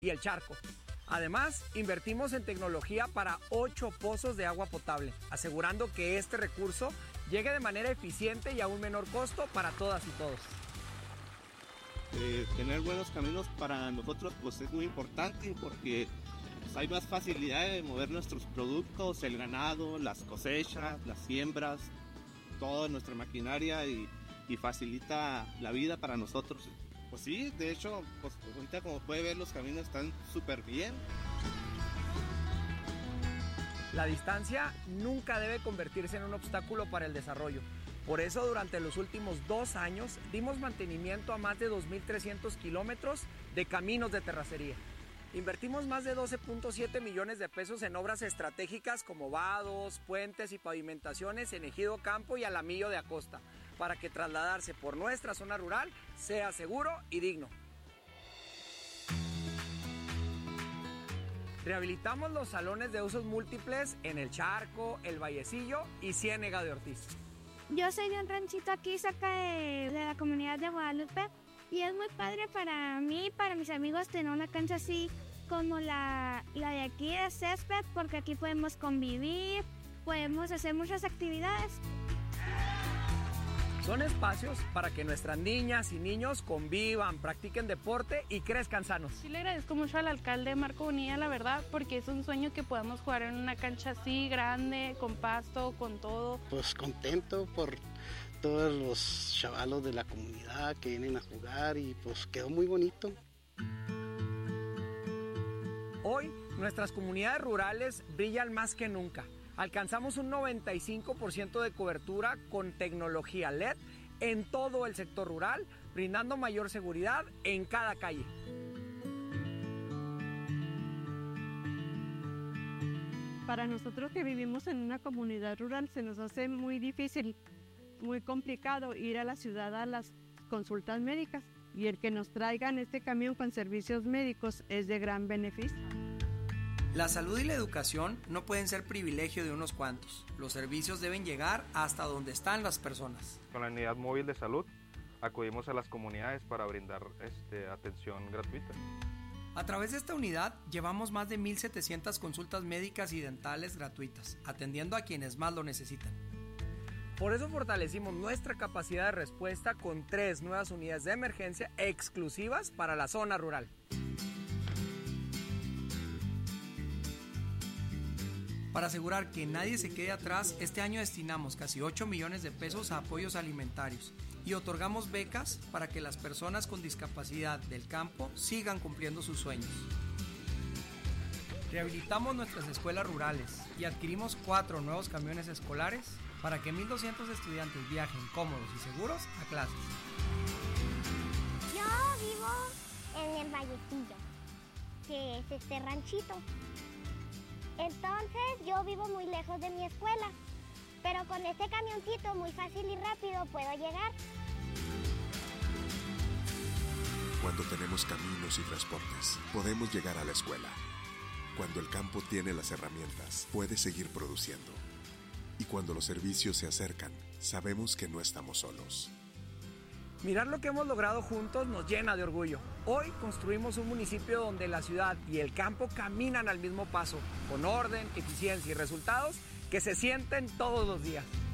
y el charco. Además, invertimos en tecnología para 8 pozos de agua potable, asegurando que este recurso llegue de manera eficiente y a un menor costo para todas y todos. Tener buenos caminos para nosotros pues es muy importante porque pues, hay más facilidad de mover nuestros productos, el ganado, las cosechas, las siembras, toda nuestra maquinaria y facilita la vida para nosotros. Pues sí, de hecho, pues ahorita como puede ver los caminos están súper bien. La distancia nunca debe convertirse en un obstáculo para el desarrollo. Por eso, durante los últimos 2 años, dimos mantenimiento a más de 2.300 kilómetros de caminos de terracería. Invertimos más de 12.7 millones de pesos en obras estratégicas como vados, puentes y pavimentaciones en Ejido Campo y Alamillo de Acosta, para que trasladarse por nuestra zona rural sea seguro y digno. Rehabilitamos los salones de usos múltiples en El Charco, El Vallecillo y Ciénega de Ortiz. Yo soy de un ranchito aquí cerca de la comunidad de Guadalupe y es muy padre para mí y para mis amigos tener una cancha así como la de aquí de césped, porque aquí podemos convivir, podemos hacer muchas actividades. Son espacios para que nuestras niñas y niños convivan, practiquen deporte y crezcan sanos. Sí, le agradezco mucho al alcalde Marco Bonilla, la verdad, porque es un sueño que podamos jugar en una cancha así grande, con pasto, con todo. Pues contento por todos los chavalos de la comunidad que vienen a jugar y pues quedó muy bonito. Hoy, nuestras comunidades rurales brillan más que nunca. Alcanzamos un 95% de cobertura con tecnología LED en todo el sector rural, brindando mayor seguridad en cada calle. Para nosotros que vivimos en una comunidad rural se nos hace muy difícil, muy complicado ir a la ciudad a las consultas médicas, y el que nos traigan este camión con servicios médicos es de gran beneficio. La salud y la educación no pueden ser privilegio de unos cuantos. Los servicios deben llegar hasta donde están las personas. Con la unidad móvil de salud acudimos a las comunidades para brindar atención gratuita. A través de esta unidad llevamos más de 1.700 consultas médicas y dentales gratuitas, atendiendo a quienes más lo necesitan. Por eso fortalecimos nuestra capacidad de respuesta con 3 nuevas unidades de emergencia exclusivas para la zona rural. Para asegurar que nadie se quede atrás, este año destinamos casi 8 millones de pesos a apoyos alimentarios y otorgamos becas para que las personas con discapacidad del campo sigan cumpliendo sus sueños. Rehabilitamos nuestras escuelas rurales y adquirimos 4 nuevos camiones escolares para que 1.200 estudiantes viajen cómodos y seguros a clases. Yo vivo en el Vallecillo, que es este ranchito. Entonces yo vivo muy lejos de mi escuela, pero con este camioncito muy fácil y rápido puedo llegar. Cuando tenemos caminos y transportes, podemos llegar a la escuela. Cuando el campo tiene las herramientas, puede seguir produciendo. Y cuando los servicios se acercan, sabemos que no estamos solos. Mirar lo que hemos logrado juntos nos llena de orgullo. Hoy construimos un municipio donde la ciudad y el campo caminan al mismo paso, con orden, eficiencia y resultados que se sienten todos los días.